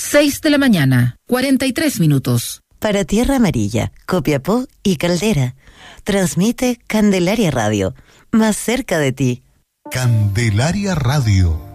6 de la mañana, 43 minutos. Para Tierra Amarilla, Copiapó y Caldera, transmite Candelaria Radio, más cerca de ti. Candelaria Radio.